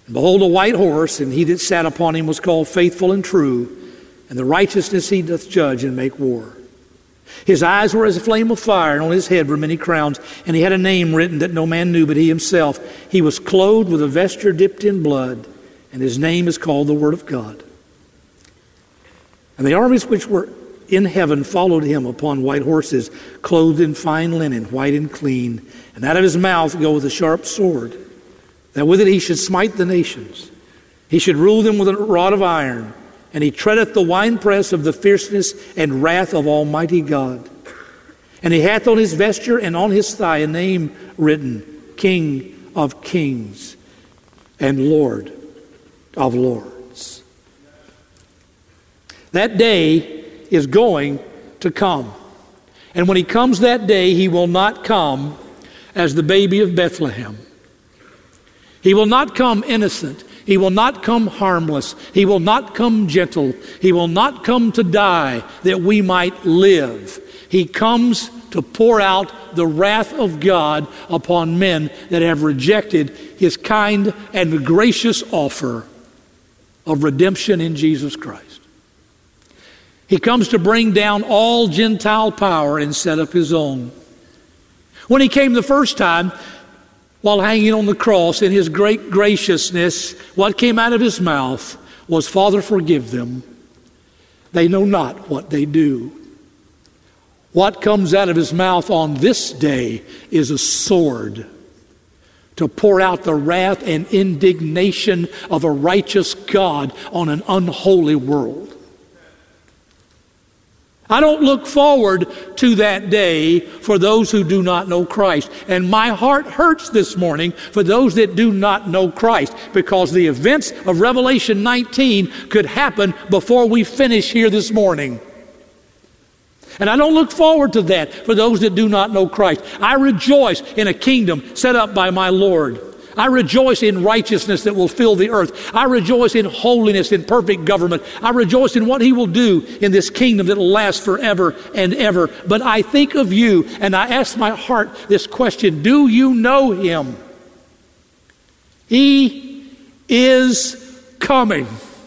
And behold, a white horse, and he that sat upon him was called Faithful and True, and the righteousness he doth judge and make war. His eyes were as a flame of fire, and on his head were many crowns, and he had a name written that no man knew but he himself. He was clothed with a vesture dipped in blood, and his name is called the Word of God. And the armies which were in heaven followed him upon white horses, clothed in fine linen, white and clean. And out of his mouth goeth a sharp sword, that with it he should smite the nations. He should rule them with a rod of iron, and he treadeth the winepress of the fierceness and wrath of Almighty God. And he hath on his vesture and on his thigh a name written, King of Kings and Lord of Lords. That day is going to come. And when he comes that day, he will not come as the baby of Bethlehem. He will not come innocent. He will not come harmless. He will not come gentle. He will not come to die that we might live. He comes to pour out the wrath of God upon men that have rejected his kind and gracious offer of redemption in Jesus Christ. He comes to bring down all Gentile power and set up his own. When he came the first time, while hanging on the cross, in his great graciousness, what came out of his mouth was, Father, forgive them. They know not what they do. What comes out of his mouth on this day is a sword to pour out the wrath and indignation of a righteous God on an unholy world. I don't look forward to that day for those who do not know Christ. And my heart hurts this morning for those that do not know Christ, because the events of Revelation 19 could happen before we finish here this morning. And I don't look forward to that for those that do not know Christ. I rejoice in a kingdom set up by my Lord. I rejoice in righteousness that will fill the earth. I rejoice in holiness, in perfect government. I rejoice in what he will do in this kingdom that will last forever and ever. But I think of you, and I ask my heart this question: do you know him? He is coming.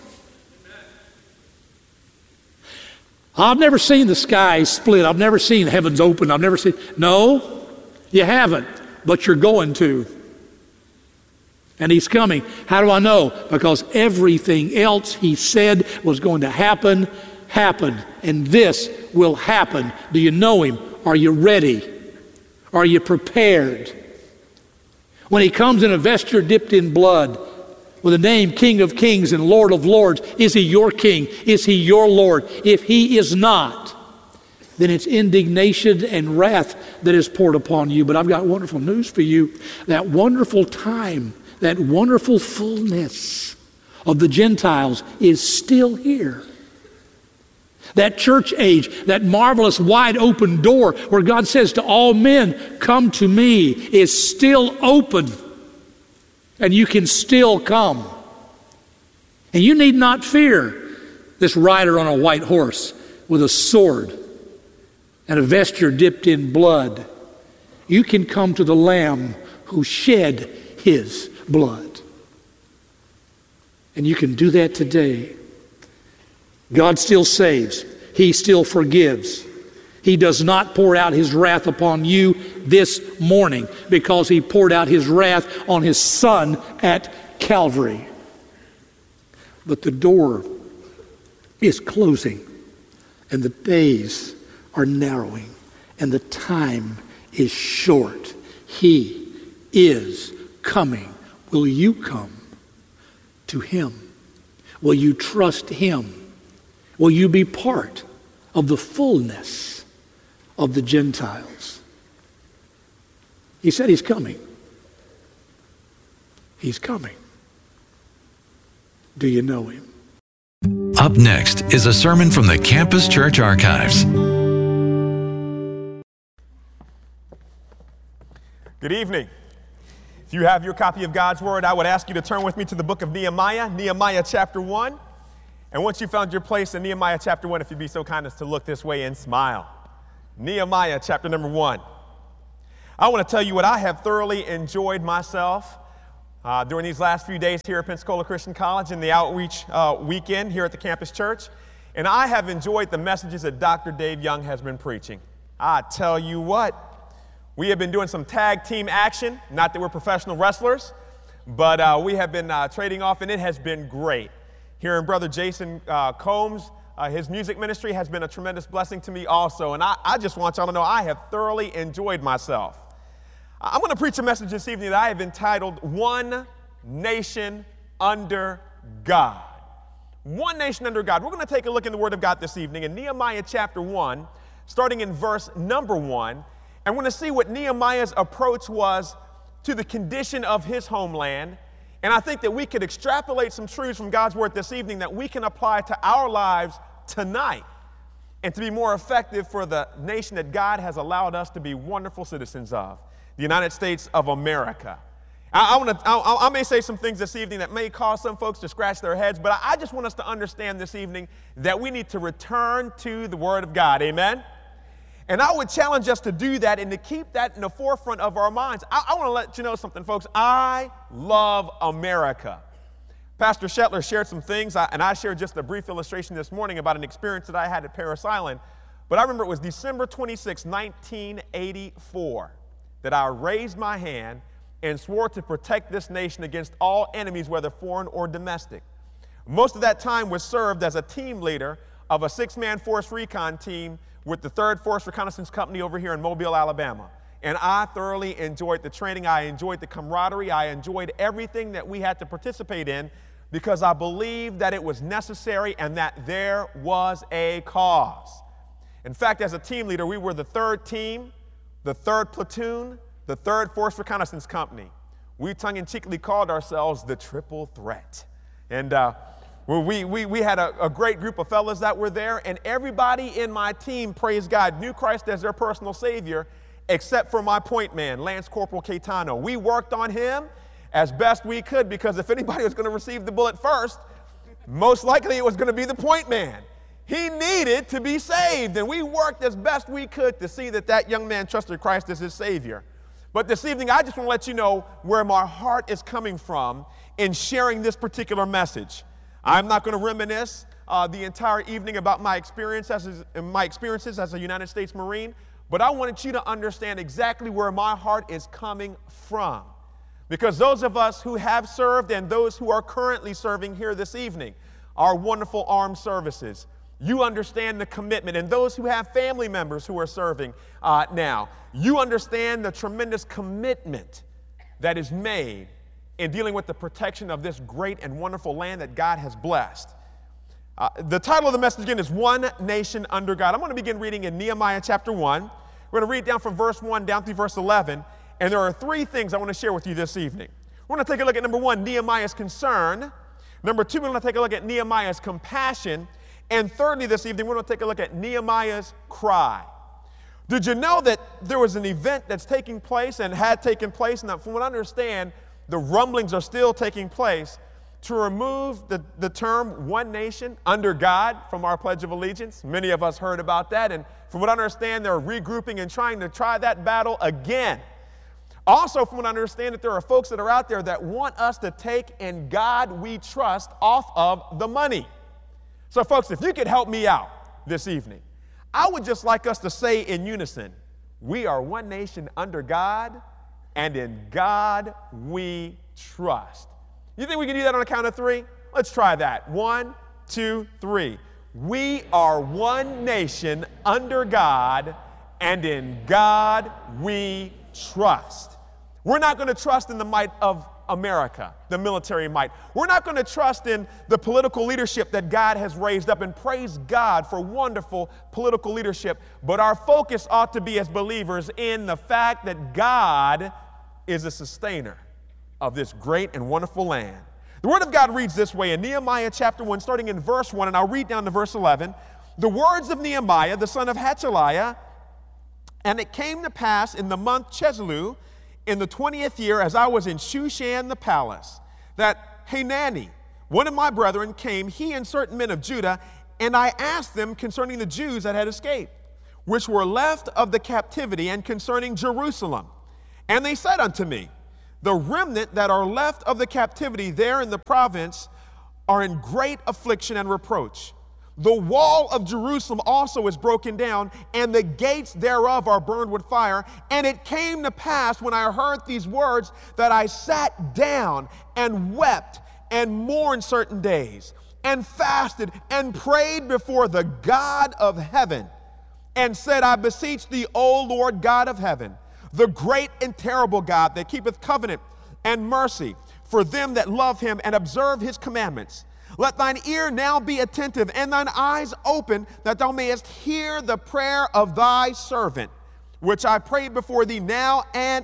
I've never seen the skies split. I've never seen heavens open. I've never seen... No, you haven't, but you're going to. And he's coming. How do I know? Because everything else he said was going to happen, happened. And this will happen. Do you know him? Are you ready? Are you prepared? When he comes in a vesture dipped in blood, with the name King of Kings and Lord of Lords, is he your King? Is he your Lord? If he is not, then it's indignation and wrath that is poured upon you. But I've got wonderful news for you. That wonderful time, that wonderful fullness of the Gentiles is still here. That church age, that marvelous wide open door where God says to all men, come to me, is still open. And you can still come. And you need not fear this rider on a white horse with a sword and a vesture dipped in blood. You can come to the Lamb who shed his blood. And you can do that today. God still saves. He still forgives. He does not pour out his wrath upon you this morning because he poured out his wrath on his Son at Calvary. But the door is closing, and the days are narrowing, and the time is short. He is coming. Will you come to him? Will you trust him? Will you be part of the fullness of the Gentiles? He said he's coming. He's coming. Do you know him? Up next is a sermon from the Campus Church Archives. Good evening. If you have your copy of God's Word, I would ask you to turn with me to the book of Nehemiah, Nehemiah chapter 1. And once you found your place in Nehemiah chapter 1, if you'd be so kind as to look this way and smile. Nehemiah chapter number 1. I want to tell you what I have thoroughly enjoyed myself During these last few days here at Pensacola Christian College in the outreach weekend here at the campus church, and I have enjoyed the messages that Dr. Dave Young has been preaching. I tell you what, we have been doing some tag team action, not that we're professional wrestlers, but we have been trading off, and it has been great. Hearing Brother Jason Combs, his music ministry has been a tremendous blessing to me also, and I just want y'all to know I have thoroughly enjoyed myself. I'm going to preach a message this evening that I have entitled, One Nation Under God. One Nation Under God. We're going to take a look in the Word of God this evening in Nehemiah chapter 1, starting in verse number 1, and we're going to see what Nehemiah's approach was to the condition of his homeland. And I think that we could extrapolate some truths from God's Word this evening that we can apply to our lives tonight and to be more effective for the nation that God has allowed us to be wonderful citizens of, the United States of America. I may say some things this evening that may cause some folks to scratch their heads, but I just want us to understand this evening that we need to return to the Word of God. Amen? And I would challenge us to do that and to keep that in the forefront of our minds. I want to let you know something, folks. I love America. Pastor Shetler shared some things, and I shared just a brief illustration this morning about an experience that I had at Parris Island. But I remember it was December 26, 1984, that I raised my hand and swore to protect this nation against all enemies, whether foreign or domestic. Most of that time was served as a team leader of a 6-man force recon team with the 3rd Force Reconnaissance Company over here in Mobile, Alabama. And I thoroughly enjoyed the training. I enjoyed the camaraderie. I enjoyed everything that we had to participate in because I believed that it was necessary and that there was a cause. In fact, as a team leader, we were the 3rd team, the 3rd platoon, the 3rd Force Reconnaissance Company. We tongue-in-cheekly called ourselves the Triple Threat. And we had a great group of fellas that were there, and everybody in my team, praise God, knew Christ as their personal Savior, except for my point man, Lance Corporal Caetano. We worked on him as best we could because if anybody was going to receive the bullet first, most likely it was going to be the point man. He needed to be saved, and we worked as best we could to see that that young man trusted Christ as his Savior. But this evening, I just want to let you know where my heart is coming from in sharing this particular message. I'm not going to reminisce the entire evening about my experiences as a United States Marine, but I wanted you to understand exactly where my heart is coming from. Because those of us who have served and those who are currently serving here this evening, our wonderful armed services, you understand the commitment. And those who have family members who are serving now, you understand the tremendous commitment that is made in dealing with the protection of this great and wonderful land that God has blessed. The title of the message again is One Nation Under God. I'm going to begin reading in Nehemiah chapter 1. We're going to read down from verse 1 down through verse 11. And there are 3 things I want to share with you this evening. We're going to take a look at number 1, Nehemiah's concern. Number 2, we're going to take a look at Nehemiah's compassion. And thirdly, this evening, we're going to take a look at Nehemiah's cry. Did you know that there was an event that's taking place and had taken place, and that from what I understand, the rumblings are still taking place to remove the term one nation under God from our Pledge of Allegiance? Many of us heard about that, and from what I understand, they're regrouping and trying to try that battle again. Also, from what I understand, that there are folks that are out there that want us to take "In God We Trust" off of the money. So, folks, if you could help me out this evening, I would just like us to say in unison, we are one nation under God, and in God we trust. You think we can do that on a count of 3? Let's try that. 1, 2, 3. We are one nation under God, and in God we trust. We're not going to trust in the might of America, the military might. We're not going to trust in the political leadership that God has raised up, and praise God for wonderful political leadership. But our focus ought to be as believers in the fact that God is a sustainer of this great and wonderful land. The Word of God reads this way in Nehemiah chapter 1, starting in verse 1, and I'll read down to verse 11. The words of Nehemiah, the son of Hachaliah, and it came to pass in the month Chisleu, in the 20th year, as I was in Shushan the palace, that Hanani, one of my brethren, came, he and certain men of Judah, and I asked them concerning the Jews that had escaped, which were left of the captivity, and concerning Jerusalem. And they said unto me, The remnant that are left of the captivity there in the province are in great affliction and reproach. The wall of Jerusalem also is broken down, and the gates thereof are burned with fire. And it came to pass, when I heard these words, that I sat down and wept and mourned certain days, and fasted and prayed before the God of heaven, and said, I beseech thee, O Lord God of heaven, the great and terrible God that keepeth covenant and mercy for them that love him and observe his commandments. Let thine ear now be attentive and thine eyes open, that thou mayest hear the prayer of thy servant, which I pray before thee now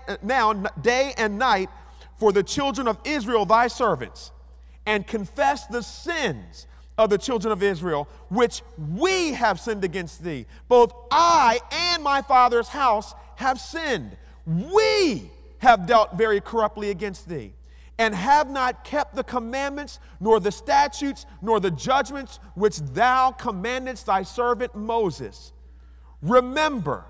day and night for the children of Israel thy servants, and confess the sins of the children of Israel, which we have sinned against thee. Both I and my father's house have sinned. We have dealt very corruptly against thee, and have not kept the commandments, nor the statutes, nor the judgments which thou commandedst thy servant Moses. Remember,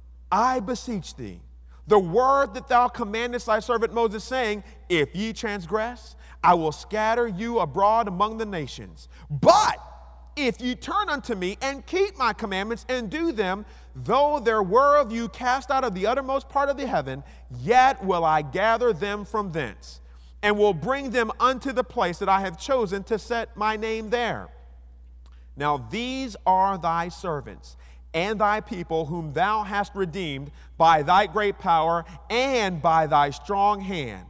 I beseech thee, the word that thou commandest thy servant Moses, saying, if ye transgress, I will scatter you abroad among the nations. But if ye turn unto me and keep my commandments and do them, though there were of you cast out of the uttermost part of the heaven, yet will I gather them from thence, and will bring them unto the place that I have chosen to set my name there. Now these are thy servants and thy people, whom thou hast redeemed by thy great power and by thy strong hand.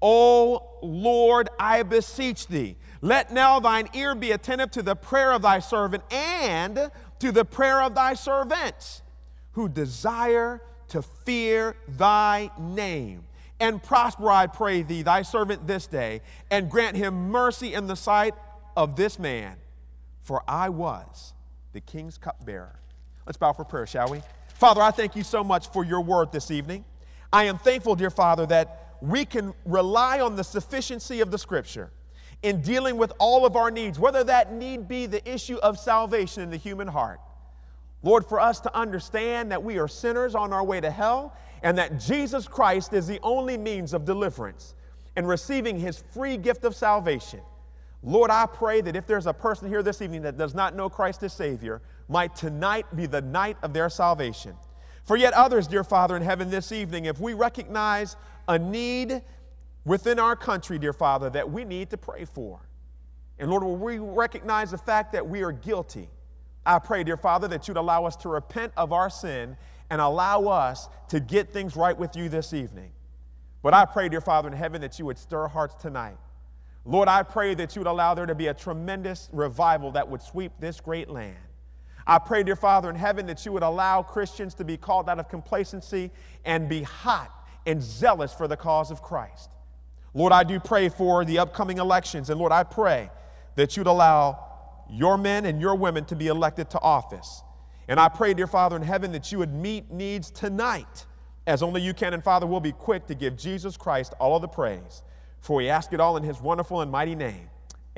O Lord, I beseech thee, let now thine ear be attentive to the prayer of thy servant and to the prayer of thy servants, who desire to fear thy name. And prosper, I pray thee, thy servant this day, and grant him mercy in the sight of this man, for I was the king's cupbearer. Let's bow for prayer, shall we? Father, I thank you so much for your word this evening. I am thankful, dear Father, that we can rely on the sufficiency of the Scripture in dealing with all of our needs, whether that need be the issue of salvation in the human heart. Lord, for us to understand that we are sinners on our way to hell, and that Jesus Christ is the only means of deliverance and receiving his free gift of salvation. Lord, I pray that if there's a person here this evening that does not know Christ as Savior, might tonight be the night of their salvation. For yet others, dear Father in heaven, this evening, if we recognize a need within our country, dear Father, that we need to pray for, and Lord, will we recognize the fact that we are guilty, I pray, dear Father, that you'd allow us to repent of our sin and allow us to get things right with you this evening. But I pray, dear Father in heaven, that you would stir hearts tonight. Lord, I pray that you would allow there to be a tremendous revival that would sweep this great land. I pray, dear Father in heaven, that you would allow Christians to be called out of complacency and be hot and zealous for the cause of Christ. Lord, I do pray for the upcoming elections, and Lord, I pray that you'd allow your men and your women to be elected to office. And I pray, dear Father in heaven, that you would meet needs tonight as only you can. And Father, we'll be quick to give Jesus Christ all of the praise, for we ask it all in his wonderful and mighty name.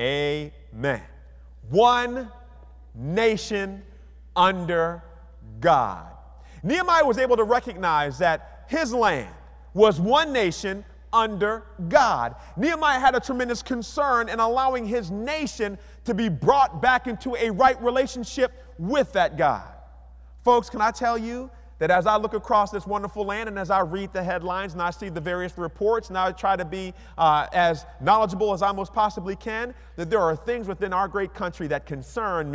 Amen. One nation under God. Nehemiah was able to recognize that his land was one nation under God. Nehemiah had a tremendous concern in allowing his nation to be brought back into a right relationship with that God. Folks, can I tell you that as I look across this wonderful land and as I read the headlines and I see the various reports and I try to be as knowledgeable as I most possibly can, that there are things within our great country that concerns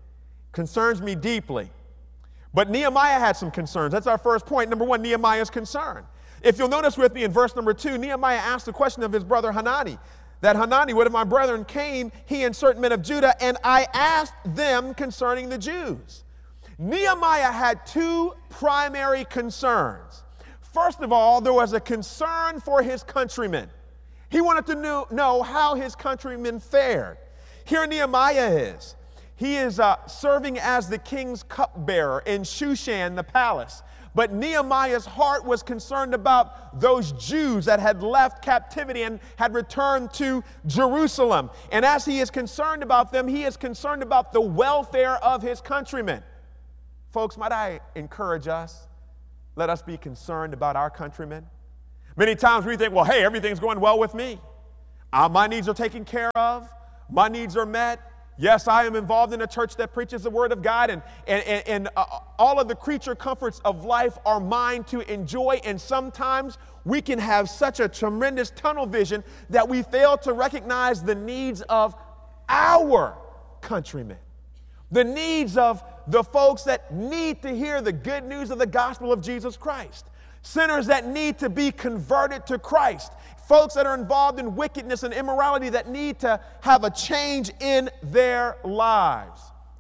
me deeply. But Nehemiah had some concerns. That's our first point. Number one, Nehemiah's concern. If you'll notice with me in verse number 2, Nehemiah asked the question of his brother Hanani, that Hanani, one of my brethren, came, he and certain men of Judah, and I asked them concerning the Jews. Nehemiah had two primary concerns. First of all, there was a concern for his countrymen. He wanted to know how his countrymen fared. Here Nehemiah is. He is serving as the king's cupbearer in Shushan, the palace. But Nehemiah's heart was concerned about those Jews that had left captivity and had returned to Jerusalem. And as he is concerned about them, he is concerned about the welfare of his countrymen. Folks, might I encourage us, let us be concerned about our countrymen. Many times we think, well, hey, everything's going well with me. My needs are taken care of. My needs are met. Yes, I am involved in a church that preaches the Word of God, and all of the creature comforts of life are mine to enjoy. And sometimes we can have such a tremendous tunnel vision that we fail to recognize the needs of our countrymen, the needs of the folks that need to hear the good news of the gospel of Jesus Christ, sinners that need to be converted to Christ, folks that are involved in wickedness and immorality that need to have a change in their lives.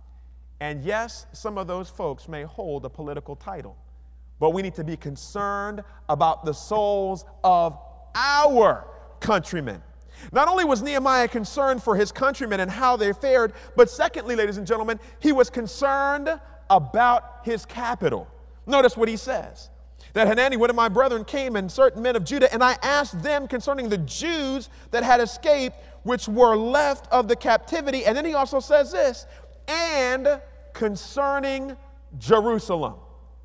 And yes, some of those folks may hold a political title, but we need to be concerned about the souls of our countrymen. Not only was Nehemiah concerned for his countrymen and how they fared, but secondly, ladies and gentlemen, he was concerned about his capital. Notice what he says. That Hanani, one of my brethren, came, and certain men of Judah, and I asked them concerning the Jews that had escaped, which were left of the captivity. And then he also says this, and concerning Jerusalem.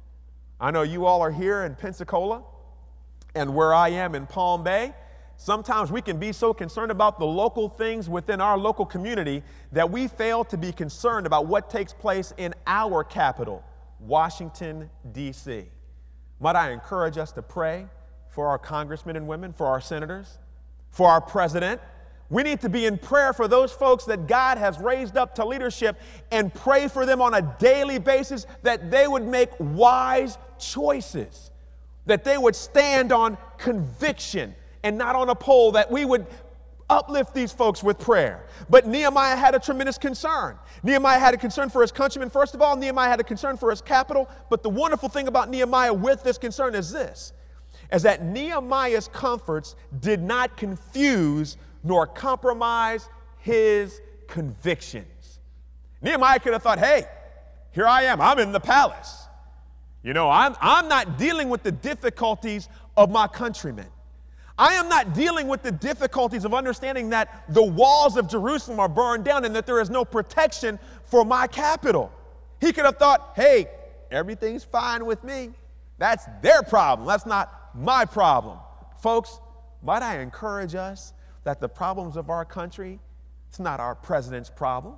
I know you all are here in Pensacola, and where I am in Palm Bay. Sometimes we can be so concerned about the local things within our local community that we fail to be concerned about what takes place in our capital, Washington, D.C. Might I encourage us to pray for our congressmen and women, for our senators, for our president. We need to be in prayer for those folks that God has raised up to leadership and pray for them on a daily basis that they would make wise choices, that they would stand on conviction and not on a poll, that we would uplift these folks with prayer. But Nehemiah had a tremendous concern. Nehemiah had a concern for his countrymen. First of all, Nehemiah had a concern for his capital. But the wonderful thing about Nehemiah with this concern is this, is that Nehemiah's comforts did not confuse nor compromise his convictions. Nehemiah could have thought, hey, here I am. I'm in the palace. You know, I'm not dealing with the difficulties of my countrymen. I am not dealing with the difficulties of understanding that the walls of Jerusalem are burned down and that there is no protection for my capital. He could have thought, hey, everything's fine with me. That's their problem. That's not my problem. Folks, might I encourage us that the problems of our country, it's not our president's problem.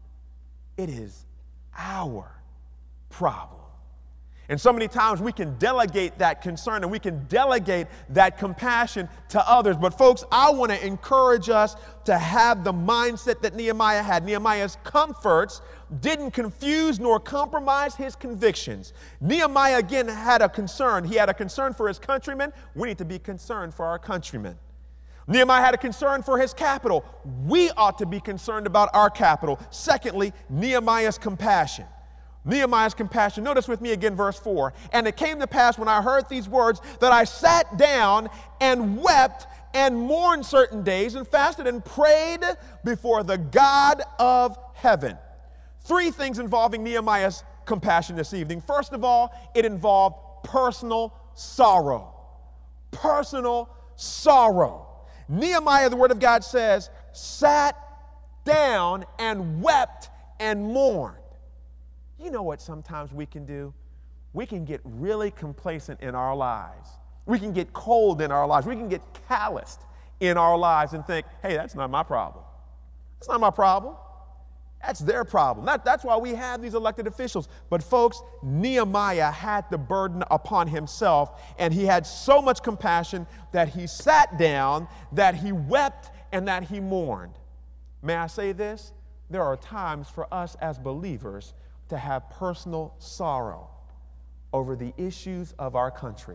It is our problem. And so many times we can delegate that concern and we can delegate that compassion to others. But folks, I want to encourage us to have the mindset that Nehemiah had. Nehemiah's comforts didn't confuse nor compromise his convictions. Nehemiah, again, had a concern. He had a concern for his countrymen. We need to be concerned for our countrymen. Nehemiah had a concern for his capital. We ought to be concerned about our capital. Secondly, Nehemiah's compassion. Nehemiah's compassion. Notice with me again verse 4. And it came to pass when I heard these words that I sat down and wept and mourned certain days and fasted and prayed before the God of heaven. Three things involving Nehemiah's compassion this evening. First of all, it involved personal sorrow. Personal sorrow. Nehemiah, the Word of God says, sat down and wept and mourned. You know what sometimes we can do? We can get really complacent in our lives. We can get cold in our lives. We can get calloused in our lives and think, hey, that's not my problem. That's not my problem. That's their problem. That's why we have these elected officials. But folks, Nehemiah had the burden upon himself, and he had so much compassion that he sat down, that he wept, and that he mourned. May I say this? There are times for us as believers to have personal sorrow over the issues of our country.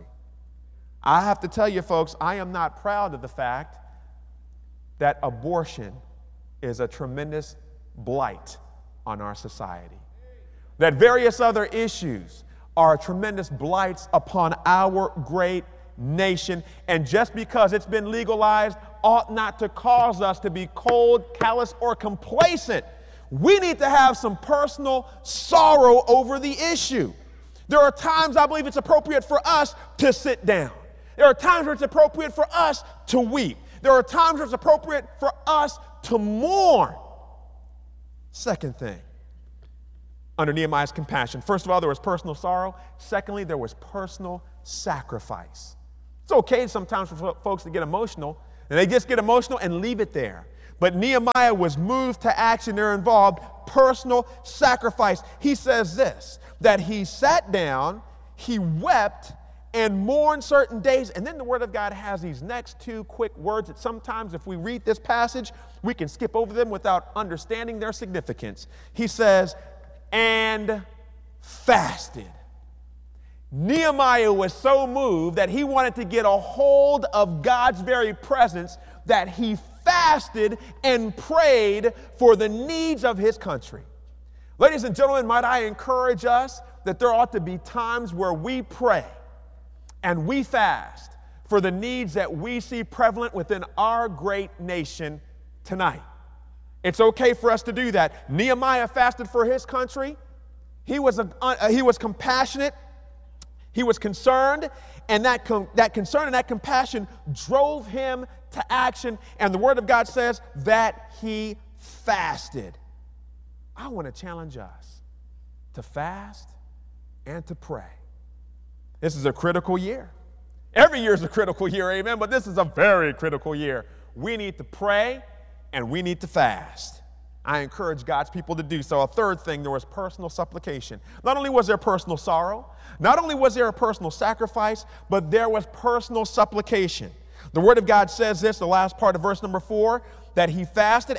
I have to tell you, folks, I am not proud of the fact that abortion is a tremendous blight on our society. That various other issues are tremendous blights upon our great nation. And just because it's been legalized ought not to cause us to be cold, callous, or complacent. We need to have some personal sorrow over the issue. There are times I believe it's appropriate for us to sit down. There are times where it's appropriate for us to weep. There are times where it's appropriate for us to mourn. Second thing, under Nehemiah's compassion. First of all, there was personal sorrow. Secondly, there was personal sacrifice. It's okay sometimes for folks to get emotional, and they just get emotional and leave it there. But Nehemiah was moved to action. There involved personal sacrifice. He says this, that he sat down, he wept, and mourned certain days. And then the Word of God has these next two quick words that sometimes if we read this passage, we can skip over them without understanding their significance. He says, and fasted. Nehemiah was so moved that he wanted to get a hold of God's very presence that he fasted and prayed for the needs of his country. Ladies and gentlemen, might I encourage us that there ought to be times where we pray and we fast for the needs that we see prevalent within our great nation tonight. It's okay for us to do that. Nehemiah fasted for his country. He was compassionate. He was concerned, and that concern and that compassion drove him to action. And the Word of God says that he fasted. I want to challenge us to fast and to pray. This is a critical year. Every year is a critical year, amen, but this is a very critical year. We need to pray and we need to fast. I encourage God's people to do so. A third thing, there was personal supplication. Not only was there personal sorrow, not only was there a personal sacrifice, but there was personal supplication. The Word of God says this, the last part of verse number 4, that he fasted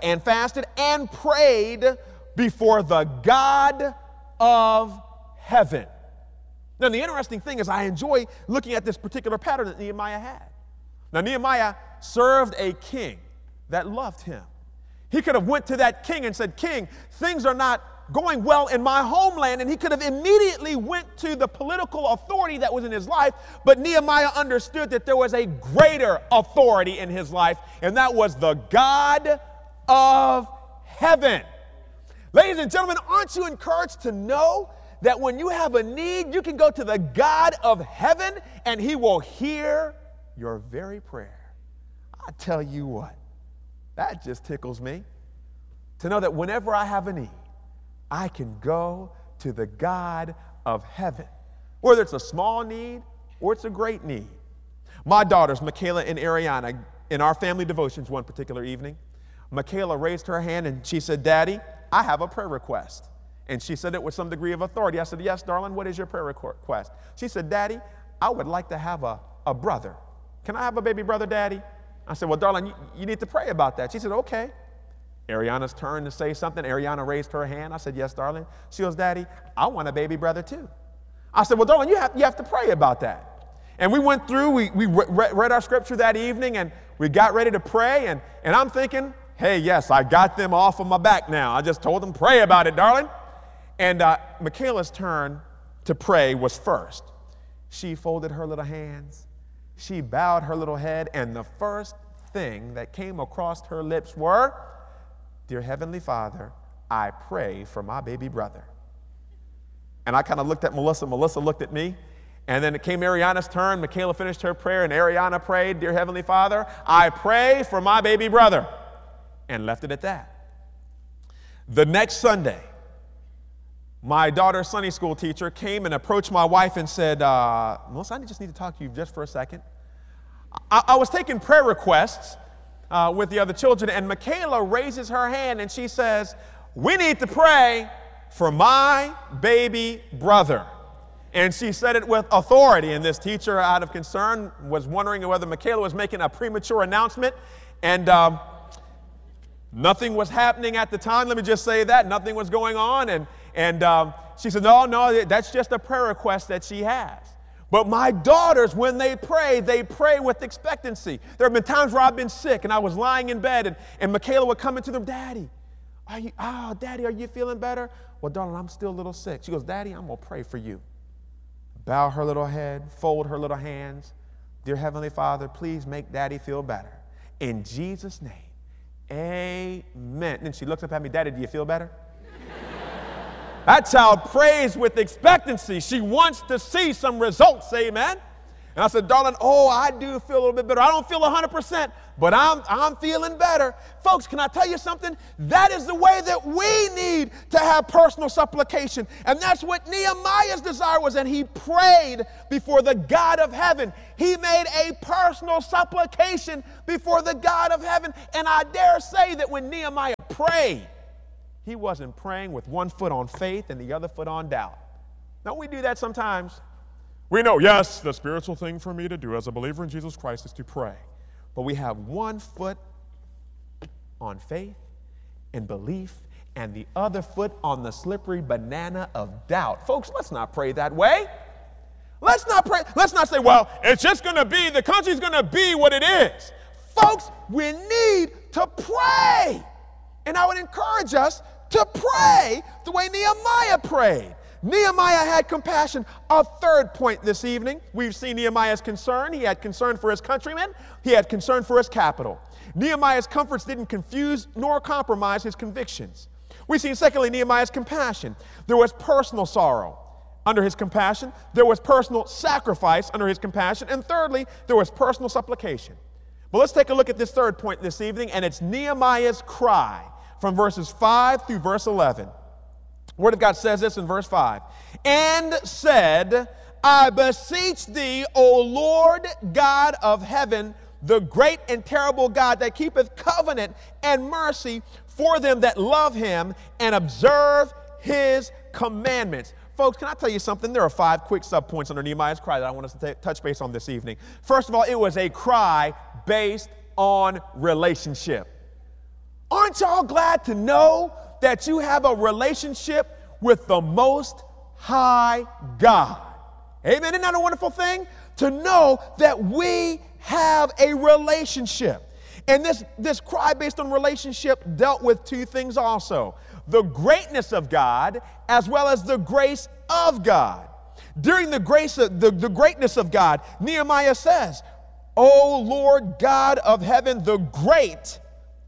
and prayed before the God of heaven. Now, the interesting thing is I enjoy looking at this particular pattern that Nehemiah had. Now, Nehemiah served a king that loved him. He could have went to that king and said, King, things are not going well in my homeland. And he could have immediately went to the political authority that was in his life. But Nehemiah understood that there was a greater authority in his life, and that was the God of heaven. Ladies and gentlemen, aren't you encouraged to know that when you have a need, you can go to the God of heaven and he will hear your very prayer? I tell you what, that just tickles me to know that whenever I have a need, I can go to the God of heaven, whether it's a small need or it's a great need. My daughters, Michaela and Ariana, in our family devotions one particular evening, Michaela raised her hand and she said, Daddy, I have a prayer request. And she said it with some degree of authority. I said, yes, darling, what is your prayer request? She said, Daddy, I would like to have a brother. Can I have a baby brother, Daddy? I said, well, darling, you need to pray about that. She said, okay. Ariana's turn to say something. Ariana raised her hand. I said, yes, darling. She goes, Daddy, I want a baby brother too. I said, well, darling, you have to pray about that. And we went through, we read our scripture that evening, and we got ready to pray. And I'm thinking, hey, yes, I got them off of my back now. I just told them, pray about it, darling. And Michaela's turn to pray was first. She folded her little hands. She bowed her little head. And the first thing that came across her lips were, Dear Heavenly Father, I pray for my baby brother. And I kind of looked at Melissa. Melissa looked at me. And then it came Ariana's turn. Michaela finished her prayer, and Ariana prayed, Dear Heavenly Father, I pray for my baby brother. And left it at that. The next Sunday, my daughter's Sunday school teacher came and approached my wife and said, Melissa, I just need to talk to you just for a second. I was taking prayer requests with the other children, and Michaela raises her hand and she says, we need to pray for my baby brother. And she said it with authority, and this teacher, out of concern, was wondering whether Michaela was making a premature announcement, and nothing was happening at the time. Let me just say that. Nothing was going on, and she said, no, that's just a prayer request that she has. But my daughters, when they pray with expectancy. There have been times where I've been sick and I was lying in bed, and Michaela would come into them, Daddy, are you feeling better? Well, darling, I'm still a little sick. She goes, Daddy, I'm going to pray for you. Bow her little head, fold her little hands. Dear Heavenly Father, please make Daddy feel better. In Jesus' name, amen. Then she looks up at me, Daddy, do you feel better? That child prays with expectancy. She wants to see some results, amen. And I said, darling, I do feel a little bit better. I don't feel 100%, but I'm feeling better. Folks, can I tell you something? That is the way that we need to have personal supplication. And that's what Nehemiah's desire was. And he prayed before the God of heaven. He made a personal supplication before the God of heaven. And I dare say that when Nehemiah prayed, he wasn't praying with one foot on faith and the other foot on doubt. Don't we do that sometimes? We know, yes, the spiritual thing for me to do as a believer in Jesus Christ is to pray. But we have one foot on faith and belief and the other foot on the slippery banana of doubt. Folks, let's not pray that way. Let's not pray. Let's not say, well, it's just going to be, the country's going to be what it is. Folks, we need to pray. And I would encourage us to pray the way Nehemiah prayed. Nehemiah had compassion. A third point this evening. We've seen Nehemiah's concern. He had concern for his countrymen. He had concern for his capital. Nehemiah's comforts didn't confuse nor compromise his convictions. We've seen, secondly, Nehemiah's compassion. There was personal sorrow under his compassion. There was personal sacrifice under his compassion. And thirdly, there was personal supplication. Well, let's take a look at this third point this evening, and it's Nehemiah's cry from verses 5 through verse 11. The Word of God says this in verse 5. And said, I beseech thee, O Lord God of heaven, the great and terrible God that keepeth covenant and mercy for them that love him and observe his commandments. Folks, can I tell you something? There are 5 quick subpoints under Nehemiah's cry that I want us to touch base on this evening. First of all, it was a cry based on relationship. Aren't y'all glad to know that you have a relationship with the Most High God? Amen. Isn't that a wonderful thing? To know that we have a relationship. And this cry based on relationship dealt with 2 things also. The greatness of God as well as the grace of God. During the greatness of God, Nehemiah says, O Lord God of heaven, the great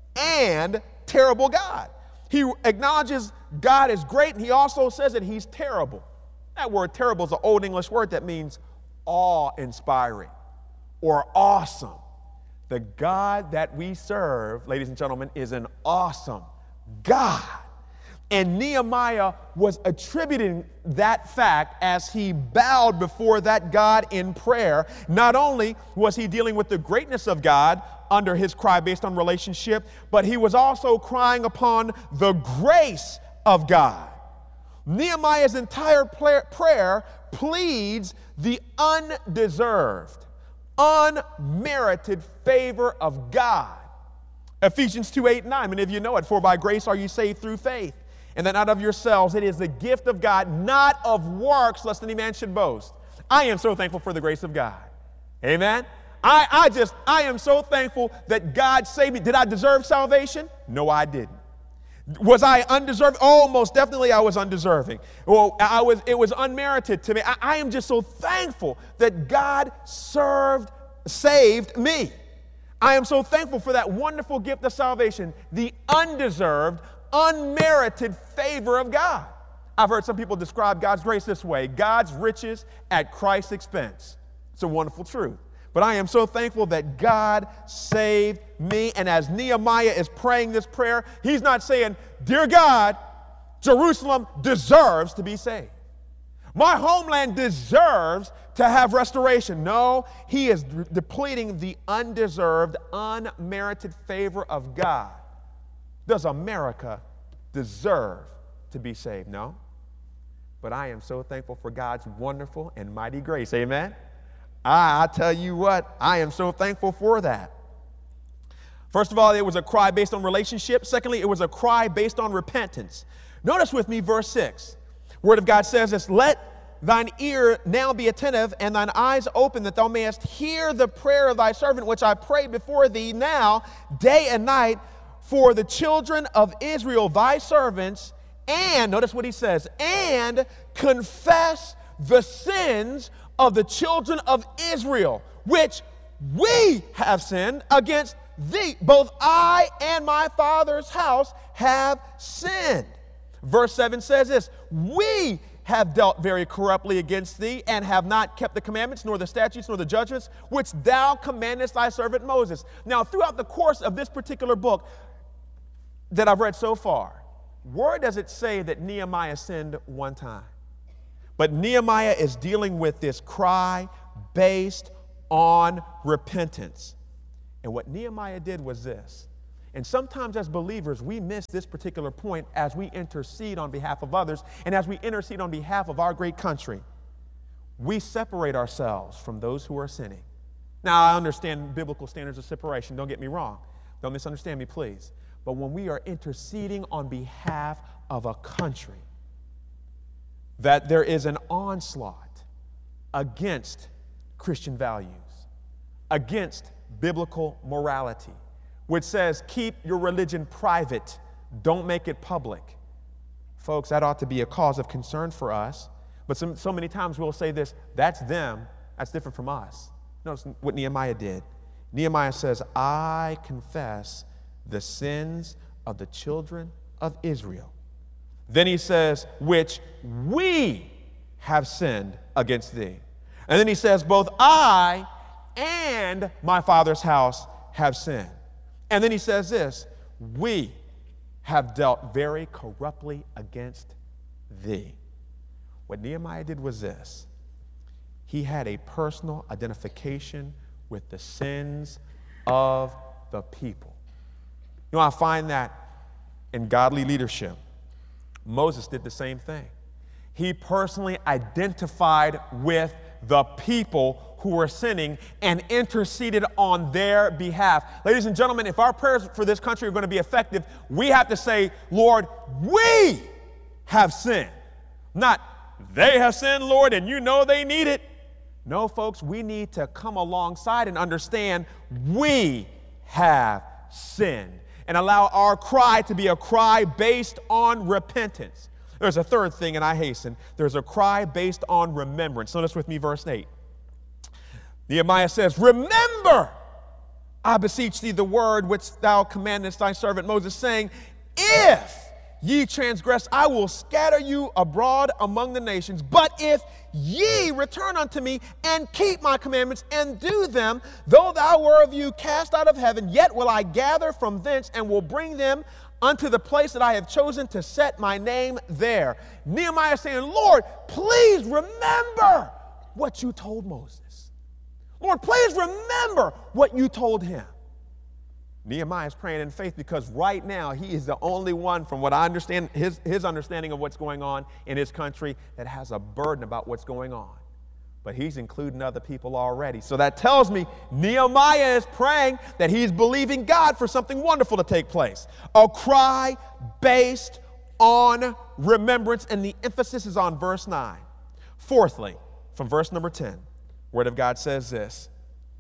and terrible God. He acknowledges God is great, and he also says that he's terrible. That word terrible is an old English word that means awe-inspiring or awesome. The God that we serve, ladies and gentlemen, is an awesome God. And Nehemiah was attributing that fact as he bowed before that God in prayer. Not only was he dealing with the greatness of God under his cry based on relationship, but he was also crying upon the grace of God. Nehemiah's entire prayer pleads the undeserved, unmerited favor of God. Ephesians 2:8-9, many of you know it. For by grace are you saved through faith, and that not of yourselves. It is the gift of God, not of works, lest any man should boast. I am so thankful for the grace of God. Amen. I am so thankful that God saved me. Did I deserve salvation? No, I didn't. Was I undeserving? Oh, most definitely I was undeserving. Well, it was unmerited to me. I am just so thankful that God saved me. I am so thankful for that wonderful gift of salvation, the undeserved, unmerited favor of God. I've heard some people describe God's grace this way: God's riches at Christ's expense. It's a wonderful truth. But I am so thankful that God saved me. And as Nehemiah is praying this prayer, he's not saying, dear God, Jerusalem deserves to be saved. My homeland deserves to have restoration. No, he is depleting the undeserved, unmerited favor of God. Does America deserve to be saved? No. But I am so thankful for God's wonderful and mighty grace. Amen. I tell you what, I am so thankful for that. First of all, it was a cry based on relationship. Secondly, it was a cry based on repentance. Notice with me verse 6. Word of God says this: let thine ear now be attentive and thine eyes open, that thou mayest hear the prayer of thy servant, which I pray before thee now, day and night, for the children of Israel, thy servants, and, notice what he says, and confess the sins of the children of Israel, which we have sinned against thee. Both I and my father's house have sinned. Verse 7 says this: we have dealt very corruptly against thee, and have not kept the commandments, nor the statutes, nor the judgments, which thou commandest thy servant Moses. Now, throughout the course of this particular book that I've read so far, where does it say that Nehemiah sinned one time? But Nehemiah is dealing with this cry based on repentance. And what Nehemiah did was this. And sometimes as believers, we miss this particular point as we intercede on behalf of others and as we intercede on behalf of our great country. We separate ourselves from those who are sinning. Now, I understand biblical standards of separation. Don't get me wrong. Don't misunderstand me, please. But when we are interceding on behalf of a country, that there is an onslaught against Christian values, against biblical morality, which says keep your religion private, don't make it public. Folks, that ought to be a cause of concern for us. But so many times we'll say this, that's them, that's different from us. Notice what Nehemiah did. Nehemiah says, I confess the sins of the children of Israel. Then he says, which we have sinned against thee. And then he says, both I and my father's house have sinned. And then he says this, we have dealt very corruptly against thee. What Nehemiah did was this. He had a personal identification with the sins of the people. You know, I find that in godly leadership, Moses did the same thing. He personally identified with the people who were sinning and interceded on their behalf. Ladies and gentlemen, if our prayers for this country are going to be effective, we have to say, Lord, we have sinned. Not they have sinned, Lord, and you know they need it. No, folks, we need to come alongside and understand we have sinned and allow our cry to be a cry based on repentance. There's a third thing, and I hasten. There's a cry based on remembrance. Notice with me verse 8. Nehemiah says, remember, I beseech thee, the word which thou commandest thy servant Moses, saying, if ye transgress, I will scatter you abroad among the nations. But if ye return unto me and keep my commandments and do them, though thou were of you cast out of heaven, yet will I gather from thence and will bring them unto the place that I have chosen to set my name there. Nehemiah is saying, Lord, please remember what you told Moses. Lord, please remember what you told him. Nehemiah is praying in faith because right now he is the only one, from what I understand, his understanding of what's going on in his country, that has a burden about what's going on. But he's including other people already. So that tells me Nehemiah is praying that he's believing God for something wonderful to take place. A cry based on remembrance, and the emphasis is on verse 9. Fourthly, from verse number 10, Word of God says this,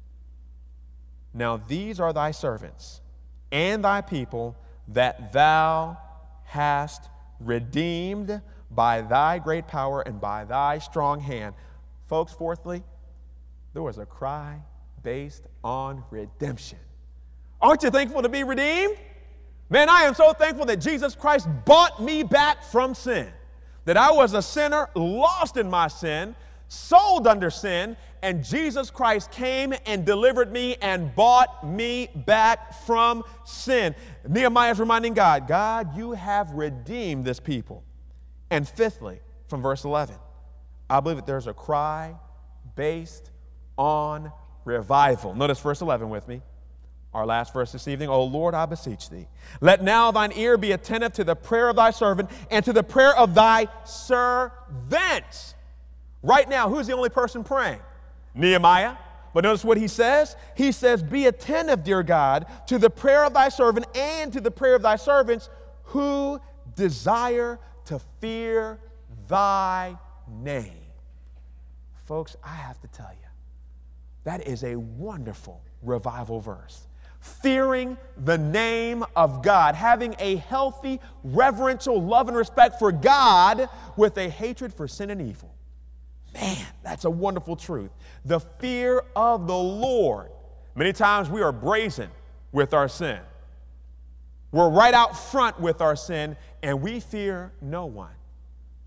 now these are thy servants and thy people that thou hast redeemed by thy great power and by thy strong hand. Folks, fourthly, there was a cry based on redemption. Aren't you thankful to be redeemed? Man, I am so thankful that Jesus Christ bought me back from sin, that I was a sinner, lost in my sin, sold under sin, and Jesus Christ came and delivered me and bought me back from sin. Nehemiah is reminding God, God, you have redeemed this people. And fifthly, from verse 11, I believe that there's a cry based on revival. Notice verse 11 with me. Our last verse this evening. O Lord, I beseech thee, let now thine ear be attentive to the prayer of thy servant and to the prayer of thy servants. Right now, who's the only person praying? Nehemiah. But notice what he says. He says, be attentive, dear God, to the prayer of thy servant and to the prayer of thy servants who desire to fear thy name. Folks, I have to tell you, that is a wonderful revival verse. Fearing the name of God, having a healthy, reverential love and respect for God with a hatred for sin and evil. Man, that's a wonderful truth. The fear of the Lord. Many times we are brazen with our sin. We're right out front with our sin, and we fear no one.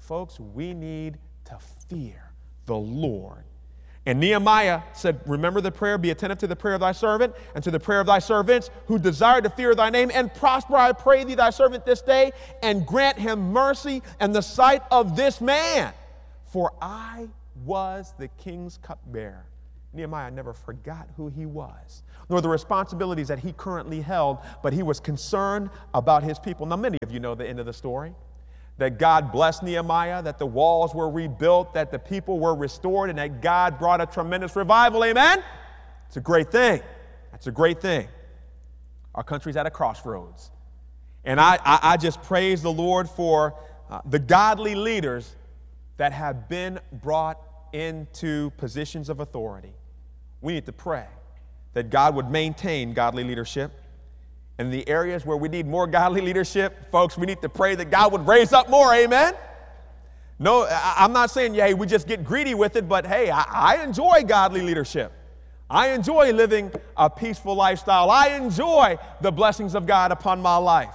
folks, we need to fear the Lord. And Nehemiah said, remember the prayer, be attentive to the prayer of thy servant and to the prayer of thy servants who desire to fear thy name, and prosper, I pray thee, thy servant this day, and grant him mercy in the sight of this man. For I was the king's cupbearer. Nehemiah never forgot who he was, nor the responsibilities that he currently held, but he was concerned about his people. Now, many of you know the end of the story, that God blessed Nehemiah, that the walls were rebuilt, that the people were restored, and that God brought a tremendous revival. Amen? It's a great thing. That's a great thing. Our country's at a crossroads. And I just praise the Lord for the godly leaders that have been brought into positions of authority. We need to pray that God would maintain godly leadership. In the areas where we need more godly leadership, folks, we need to pray that God would raise up more, amen? No, I'm not saying, hey, we just get greedy with it, but hey, I enjoy godly leadership. I enjoy living a peaceful lifestyle. I enjoy the blessings of God upon my life.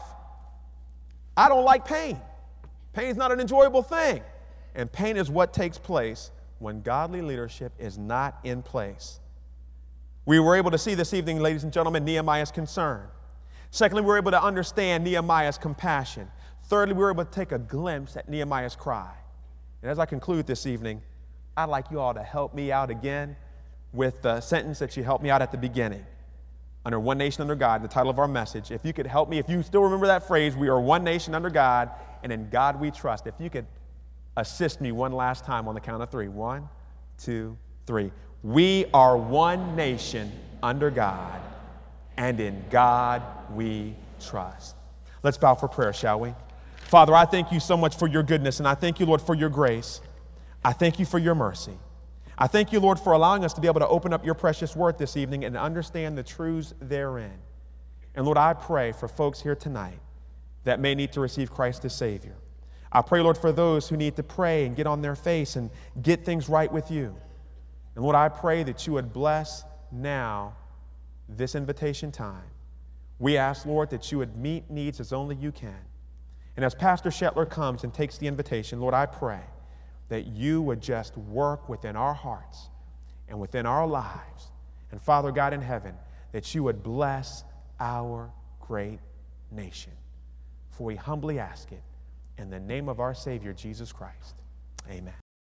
I don't like pain. Pain is not an enjoyable thing. And pain is what takes place when godly leadership is not in place. We were able to see this evening, ladies and gentlemen, Nehemiah's concern. Secondly, we were able to understand Nehemiah's compassion. Thirdly, we were able to take a glimpse at Nehemiah's cry. And as I conclude this evening, I'd like you all to help me out again with the sentence that you helped me out at the beginning. Under One Nation Under God, the title of our message. If you could help me, if you still remember that phrase, we are one nation under God, and in God we trust. If you could assist me one last time on the count of three. 1, 2, 3. We are one nation under God, and in God we trust. Let's bow for prayer, shall we? Father, I thank you so much for your goodness, and I thank you, Lord, for your grace. I thank you for your mercy. I thank you, Lord, for allowing us to be able to open up your precious word this evening and understand the truths therein. And Lord, I pray for folks here tonight that may need to receive Christ as Savior. I pray, Lord, for those who need to pray and get on their face and get things right with you. And Lord, I pray that you would bless now this invitation time. We ask, Lord, that you would meet needs as only you can. And as Pastor Shetler comes and takes the invitation, Lord, I pray that you would just work within our hearts and within our lives. And Father God in heaven, that you would bless our great nation. For we humbly ask it in the name of our Savior, Jesus Christ. Amen.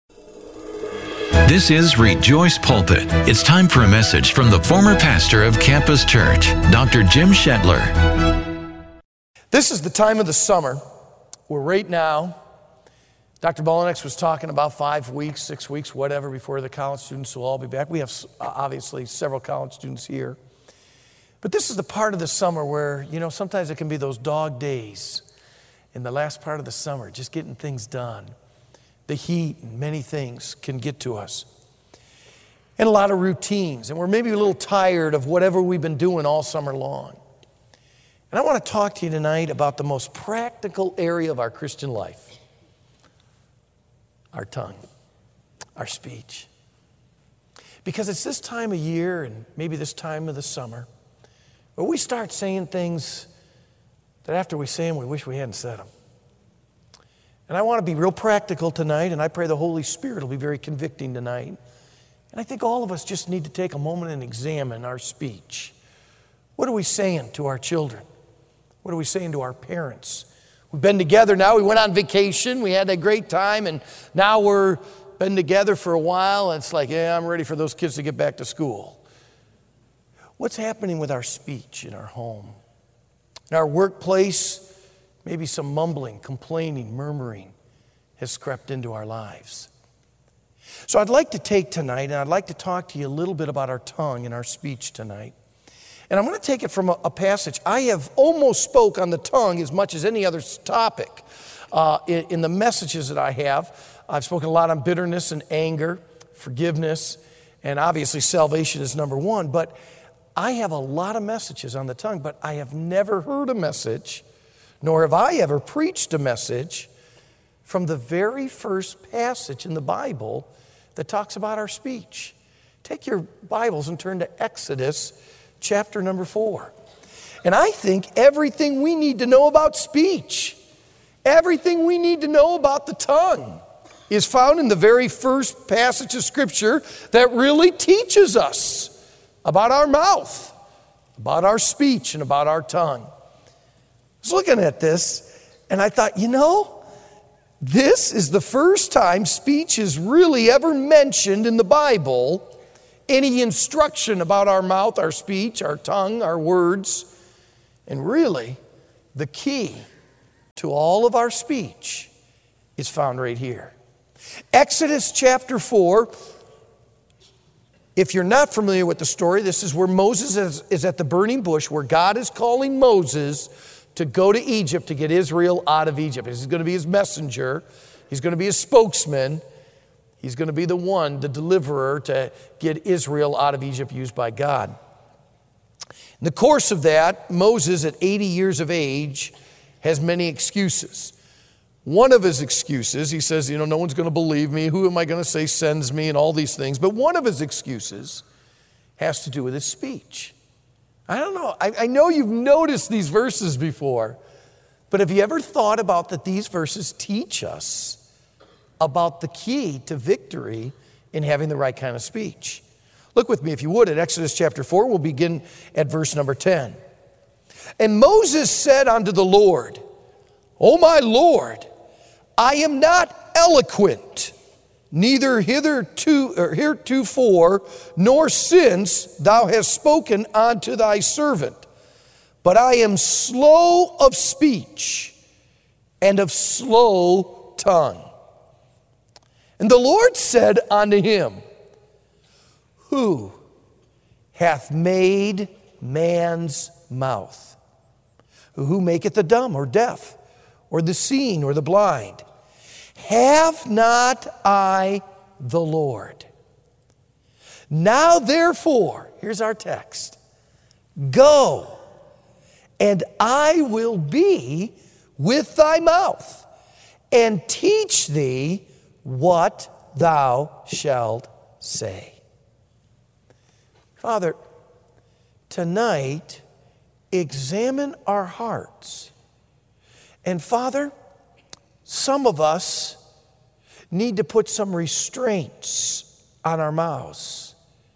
This is Rejoice Pulpit. It's time for a message from the former pastor of Campus Church, Dr. Jim Shetler. This is the time of the summer where right now, Dr. Bolanex was talking about 5 weeks, 6 weeks, whatever, before the college students will all be back. We have obviously several college students here. But this is the part of the summer where, sometimes it can be those dog days in the last part of the summer, just getting things done. The heat and many things can get to us. And a lot of routines. And we're maybe a little tired of whatever we've been doing all summer long. And I want to talk to you tonight about the most practical area of our Christian life. Our tongue, our speech. Because it's this time of year and maybe this time of the summer where we start saying things that after we say them, we wish we hadn't said them. And I want to be real practical tonight, and I pray the Holy Spirit will be very convicting tonight. And I think all of us just need to take a moment and examine our speech. What are we saying to our children? What are we saying to our parents? We've been together now. We went on vacation. We had a great time, and now we're been together for a while, and it's like, I'm ready for those kids to get back to school. What's happening with our speech in our home? In our workplace, maybe some mumbling, complaining, murmuring has crept into our lives. So I'd like to take tonight, and I'd like to talk to you a little bit about our tongue and our speech tonight. And I'm going to take it from a passage. I have almost spoke on the tongue as much as any other topic in the messages that I have. I've spoken a lot on bitterness and anger, forgiveness, and obviously salvation is number one. But I have a lot of messages on the tongue, but I have never heard a message, nor have I ever preached a message from the very first passage in the Bible that talks about our speech. Take your Bibles and turn to Exodus chapter number 4. And I think everything we need to know about speech Everything we need to know about the tongue is found in the very first passage of Scripture that really teaches us about our mouth, about our speech, and about our tongue. I was looking at this, and I thought, this is the first time speech is really ever mentioned in the Bible. Any instruction about our mouth, our speech, our tongue, our words, and really the key to all of our speech is found right here. Exodus chapter 4. If you're not familiar with the story, this is where Moses is at the burning bush, where God is calling Moses to go to Egypt to get Israel out of Egypt. He's going to be his messenger. He's going to be his spokesman. He's going to be the one, the deliverer, to get Israel out of Egypt, used by God. In the course of that, Moses, at 80 years of age, has many excuses. One of his excuses, he says, no one's going to believe me. Who am I going to say sends me, and all these things. But one of his excuses has to do with his speech. I don't know. I know you've noticed these verses before, but have you ever thought about that these verses teach us about the key to victory in having the right kind of speech? Look with me, if you would, at Exodus chapter 4. We'll begin at verse number 10. And Moses said unto the Lord, O my Lord, I am not eloquent, neither heretofore, nor since thou hast spoken unto thy servant. But I am slow of speech and of slow tongue. And the Lord said unto him, Who hath made man's mouth? Who maketh the dumb or deaf, or the seeing or the blind? Have not I the Lord? Now therefore, here's our text, go, and I will be with thy mouth, and teach thee what thou shalt say. Father, tonight, examine our hearts. And Father, some of us need to put some restraints on our mouths.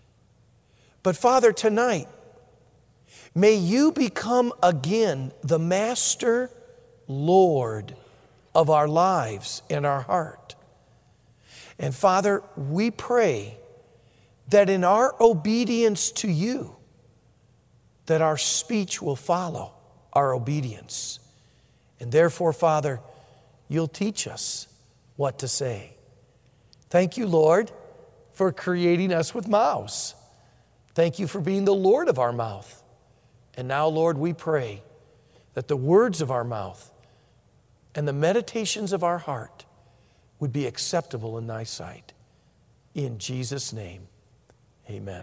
But Father, tonight, may you become again the master Lord of our lives and our heart. And Father, we pray that in our obedience to you, that our speech will follow our obedience. And therefore, Father, you'll teach us what to say. Thank you, Lord, for creating us with mouths. Thank you for being the Lord of our mouth. And now, Lord, we pray that the words of our mouth and the meditations of our heart would be acceptable in thy sight. In Jesus' name, amen.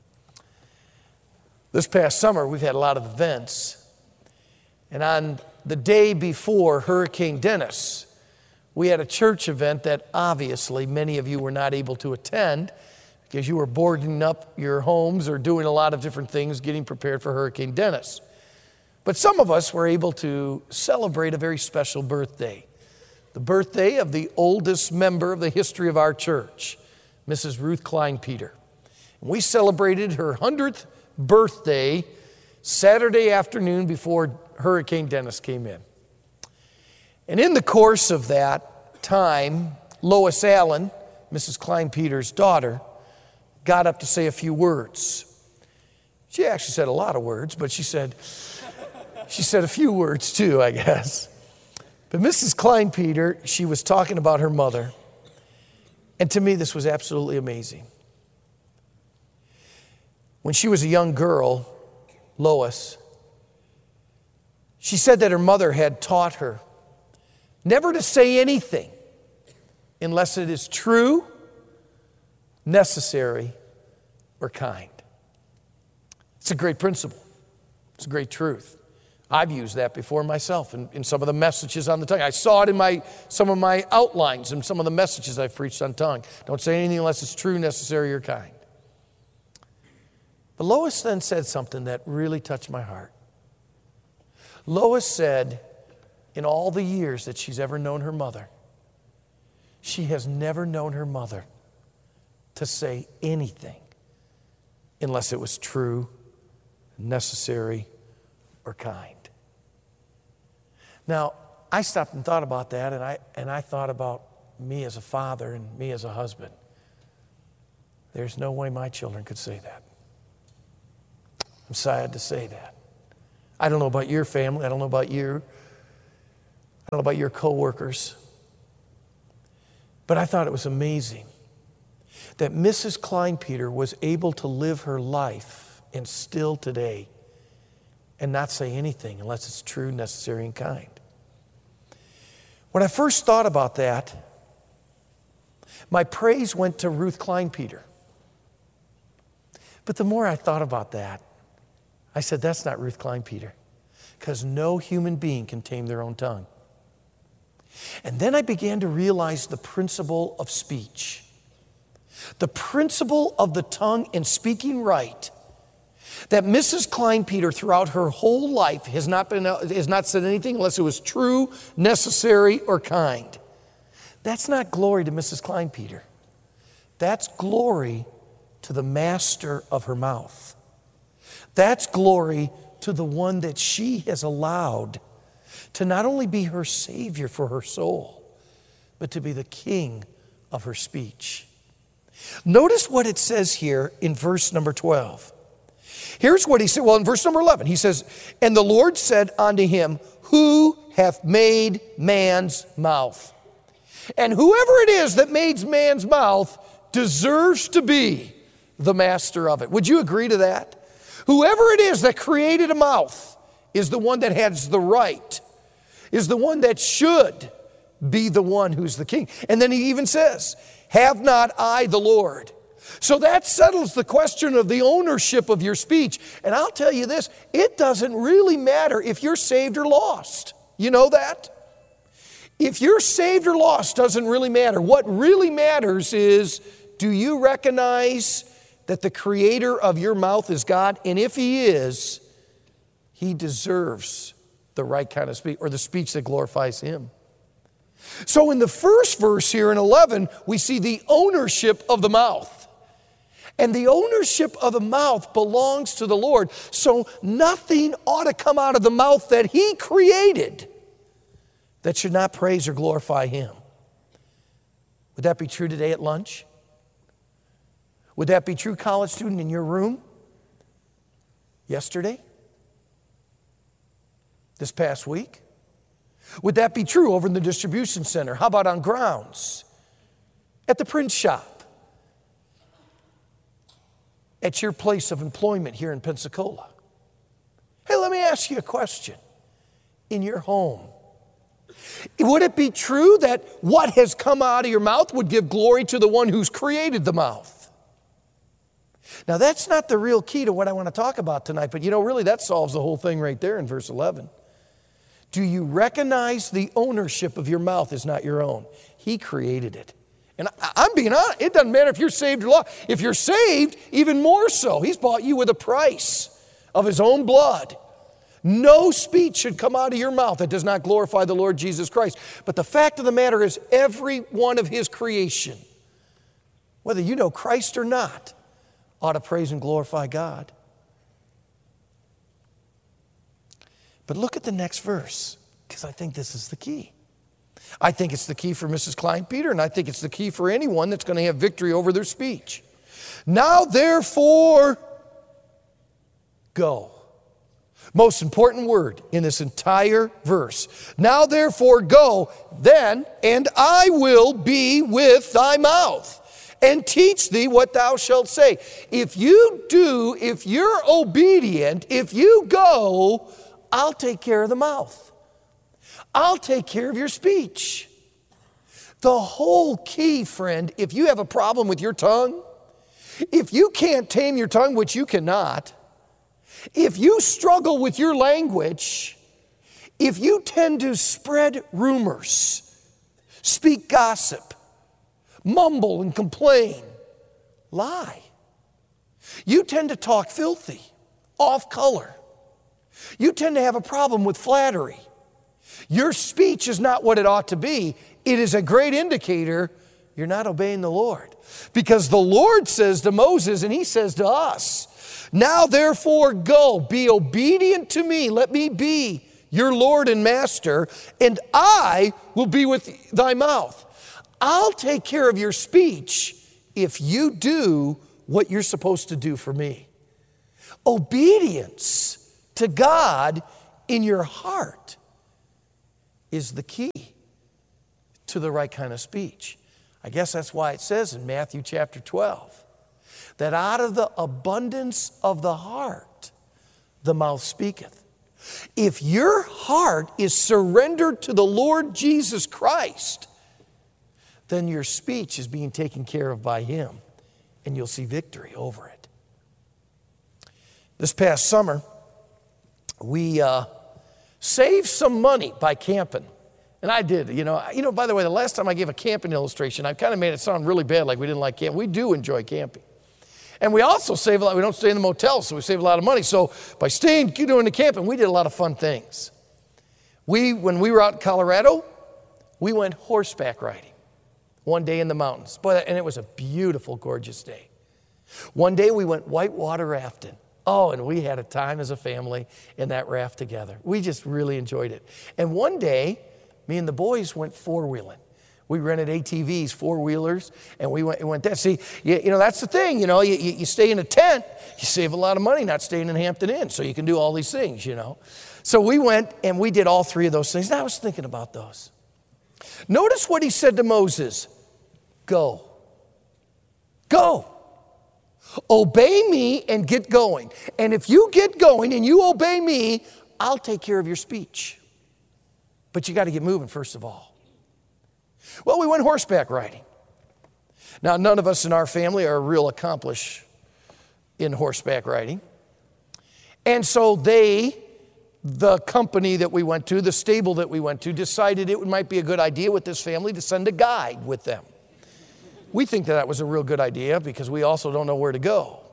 This past summer, we've had a lot of events. And on the day before Hurricane Dennis, we had a church event that obviously many of you were not able to attend because you were boarding up your homes or doing a lot of different things, getting prepared for Hurricane Dennis. But some of us were able to celebrate a very special birthday, the birthday of the oldest member of the history of our church, Mrs. Ruth Klein Peter. And we celebrated her 100th birthday Saturday afternoon before Hurricane Dennis came in. And in the course of that time, Lois Allen, Mrs. Klein Peter's daughter, got up to say a few words. She actually said a lot of words, but she said a few words too, I guess. But Mrs. Klein Peter, she was talking about her mother. And to me, this was absolutely amazing. When she was a young girl, Lois, she said that her mother had taught her never to say anything unless it is true, necessary, or kind. It's a great principle. It's a great truth. I've used that before myself in some of the messages on the tongue. I saw it in some of my outlines and some of the messages I've preached on tongue. Don't say anything unless it's true, necessary, or kind. But Lois then said something that really touched my heart. Lois said, in all the years that she's ever known her mother, she has never known her mother to say anything unless it was true, necessary, or kind. Now, I stopped and thought about that, and I thought about me as a father and me as a husband. There's no way my children could say that. I'm sad to say that. I don't know about your family. I don't know about you. I don't know about your coworkers. But I thought it was amazing that Mrs. Kleinpeter was able to live her life and still today and not say anything unless it's true, necessary, and kind. When I first thought about that, my praise went to Ruth Kleinpeter. But the more I thought about that, I said, that's not Ruth Kleinpeter, because no human being can tame their own tongue. And then I began to realize the principle of speech. The principle of the tongue and speaking right, that Mrs. Kleinpeter throughout her whole life has not said anything unless it was true, necessary, or kind. That's not glory to Mrs. Kleinpeter. That's glory to the master of her mouth. That's glory to the one that she has allowed to not only be her Savior for her soul, but to be the king of her speech. Notice what it says here in verse number 12. Here's what he said. Well, in verse number 11, he says, and the Lord said unto him, who hath made man's mouth? And whoever it is that made man's mouth deserves to be the master of it. Would you agree to that? Whoever it is that created a mouth is the one that has the right, is the one that should be the one who's the king. And then he even says, have not I the Lord? So that settles the question of the ownership of your speech. And I'll tell you this, it doesn't really matter if you're saved or lost. You know that? If you're saved or lost doesn't really matter. What really matters is, do you recognize that the creator of your mouth is God? And if he is, he deserves the right kind of speech, or the speech that glorifies him. So in the first verse here in 11, we see the ownership of the mouth. And the ownership of the mouth belongs to the Lord. So nothing ought to come out of the mouth that he created that should not praise or glorify him. Would that be true today at lunch? Would that be true, college student, in your room? Yesterday? This past week? Would that be true over in the distribution center? How about on grounds? At the print shop? At your place of employment here in Pensacola? Hey, let me ask you a question. In your home, would it be true that what has come out of your mouth would give glory to the one who's created the mouth? Now, that's not the real key to what I want to talk about tonight, but really that solves the whole thing right there in verse 11. Do you recognize the ownership of your mouth is not your own? He created it. And I'm being honest, it doesn't matter if you're saved or lost. If you're saved, even more so. He's bought you with a price of his own blood. No speech should come out of your mouth that does not glorify the Lord Jesus Christ. But the fact of the matter is, every one of his creation, whether you know Christ or not, ought to praise and glorify God. But look at the next verse, because I think this is the key. I think it's the key for Mrs. Kleinpeter, and I think it's the key for anyone that's going to have victory over their speech. Now, therefore, go. Most important word in this entire verse. Now, therefore, go, then, and I will be with thy mouth, and teach thee what thou shalt say. If you're obedient, if you go, I'll take care of the mouth. I'll take care of your speech. The whole key, friend, if you have a problem with your tongue, if you can't tame your tongue, which you cannot, if you struggle with your language, if you tend to spread rumors, speak gossip, mumble and complain, lie, you tend to talk filthy, off color, you tend to have a problem with flattery, your speech is not what it ought to be, it is a great indicator you're not obeying the Lord. Because the Lord says to Moses, and he says to us, now therefore go, be obedient to me, let me be your Lord and Master, and I will be with thy mouth. I'll take care of your speech if you do what you're supposed to do for me. Obedience to God in your heart is the key to the right kind of speech. I guess that's why it says in Matthew chapter 12 that out of the abundance of the heart, the mouth speaketh. If your heart is surrendered to the Lord Jesus Christ, then your speech is being taken care of by Him, and you'll see victory over it. This past summer, we saved some money by camping. And I did, by the way, the last time I gave a camping illustration, I kind of made it sound really bad, like we didn't like camping. We do enjoy camping. And we also save a lot. We don't stay in the motel, so we save a lot of money. So by doing the camping, we did a lot of fun things. When we were out in Colorado, we went horseback riding one day in the mountains. And it was a beautiful, gorgeous day. One day we went whitewater rafting. Oh, and we had a time as a family in that raft together. We just really enjoyed it. And one day, me and the boys went four-wheeling. We rented ATVs, four-wheelers, and we went there. See, that's the thing, you stay in a tent, you save a lot of money not staying in Hampton Inn, so you can do all these things, So we went and we did all three of those things. And I was thinking about those. Notice what he said to Moses. Go. Go. Obey me and get going. And if you get going and you obey me, I'll take care of your speech. But you got to get moving first of all. Well, we went horseback riding. Now, none of us in our family are real accomplished in horseback riding. And so the company that we went to, the stable that we went to, decided it might be a good idea with this family to send a guide with them. We think that was a real good idea because we also don't know where to go.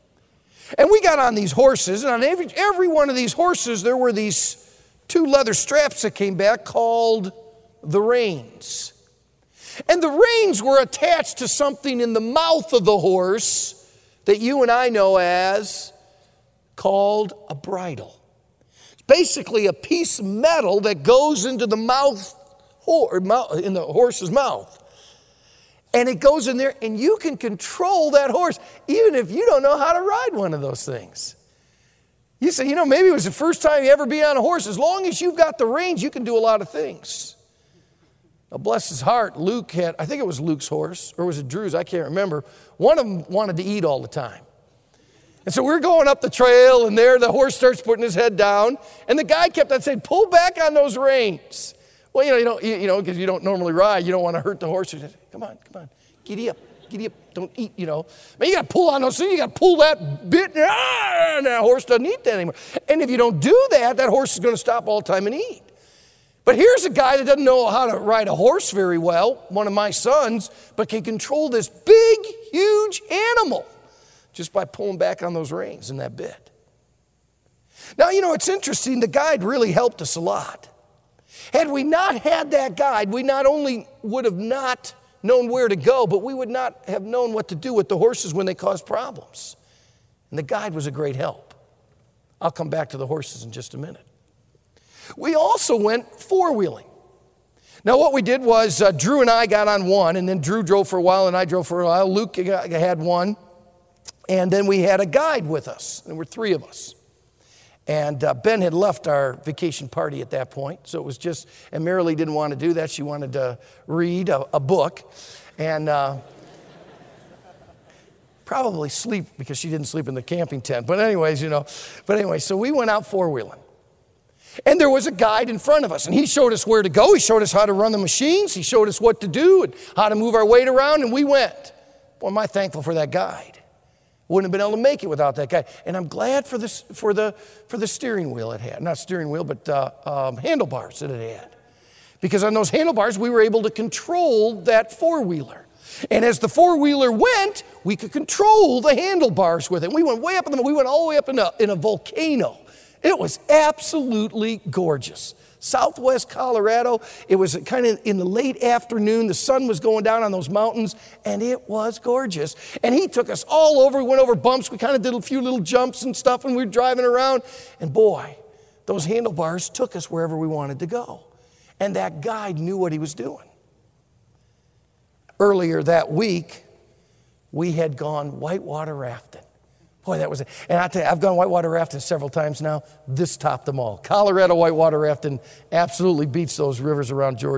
And we got on these horses, and on every one of these horses, there were these two leather straps that came back called the reins. And the reins were attached to something in the mouth of the horse that you and I know as called a bridle. It's basically a piece of metal that goes into the mouth, in the horse's mouth. And it goes in there, and you can control that horse, even if you don't know how to ride one of those things. You say, maybe it was the first time you ever be on a horse. As long as you've got the reins, you can do a lot of things. Now, bless his heart, Luke had, I think it was Luke's horse, or was it Drew's? I can't remember. One of them wanted to eat all the time. And so we're going up the trail, and there the horse starts putting his head down, and the guy kept on saying, pull back on those reins. Well, because you don't normally ride, you don't want to hurt the horse. You say, come on, giddy up, don't eat, Man, you got to pull on those things, you got to pull that bit, and that horse doesn't eat that anymore. And if you don't do that, that horse is going to stop all the time and eat. But here's a guy that doesn't know how to ride a horse very well, one of my sons, but can control this big, huge animal just by pulling back on those reins and that bit. Now, it's interesting, the guide really helped us a lot. Had we not had that guide, we not only would have not known where to go, but we would not have known what to do with the horses when they caused problems. And the guide was a great help. I'll come back to the horses in just a minute. We also went four-wheeling. Now what we did was Drew and I got on one, and then Drew drove for a while and I drove for a while. Luke had one, and then we had a guide with us. There were three of us. And Ben had left our vacation party at that point, so it was just, and Marilee didn't want to do that. She wanted to read a book and probably sleep because she didn't sleep in the camping tent. But anyways, so we went out four-wheeling. And there was a guide in front of us, and he showed us where to go. He showed us how to run the machines. He showed us what to do and how to move our weight around, and we went. Boy, am I thankful for that guide. Wouldn't have been able to make it without that guy. And I'm glad for the steering wheel it had. Not steering wheel, but handlebars that it had. Because on those handlebars, we were able to control that four-wheeler. And as the four-wheeler went, we could control the handlebars with it. We went way up we went all the way up in a volcano. It was absolutely gorgeous. Southwest Colorado, it was kind of in the late afternoon. The sun was going down on those mountains, and it was gorgeous. And he took us all over. We went over bumps. We kind of did a few little jumps and stuff, and we were driving around. And boy, those handlebars took us wherever we wanted to go. And that guide knew what he was doing. Earlier that week, we had gone whitewater rafting. Boy, that was it. And I tell you, I've gone whitewater rafting several times now. This topped them all. Colorado whitewater rafting absolutely beats those rivers around Georgia.